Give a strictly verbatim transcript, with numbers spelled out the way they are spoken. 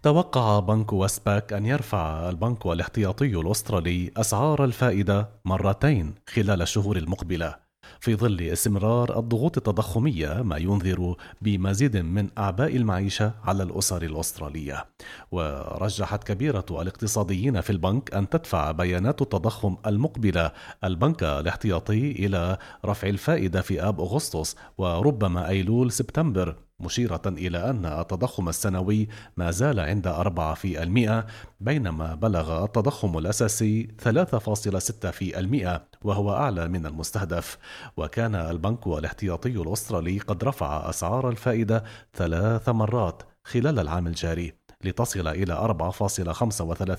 توقع بنك وستباك أن يرفع البنك الاحتياطي الأسترالي أسعار الفائدة مرتين خلال الشهور المقبلة، في ظل استمرار الضغوط التضخمية، ما ينذر بمزيد من أعباء المعيشة على الأسر الأسترالية. ورجحت كبيرة الاقتصاديين في البنك أن تدفع بيانات التضخم المقبلة البنك الاحتياطي إلى رفع الفائدة في آب أغسطس وربما أيلول سبتمبر، مشيرة إلى أن التضخم السنوي ما زال عند أربعة في المئة، بينما بلغ التضخم الأساسي ثلاثة فاصلة ستة في المئة وهو أعلى من المستهدف. وكان البنك الاحتياطي الأسترالي قد رفع أسعار الفائدة ثلاث مرات خلال العام الجاري، لتصل إلى أربعة فاصلة خمسة وثلاثين